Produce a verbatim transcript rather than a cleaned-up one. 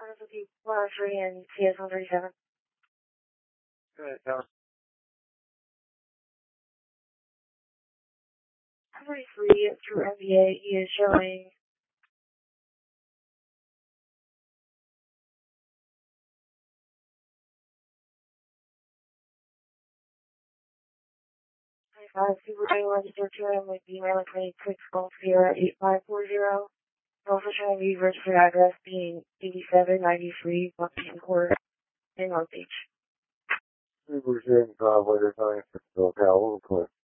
Suzuki one oh three and C S one thirty-seven. Good, Tom. thirty-three through M B A, he is showing twenty-five Super J registered to him with email twenty-six Golf Sierra eight five four zero. Also showing the registered address being eighty-seven ninety-three Buckington Court in North Beach. Super J, driveway, nine six, SoCal, a little quick.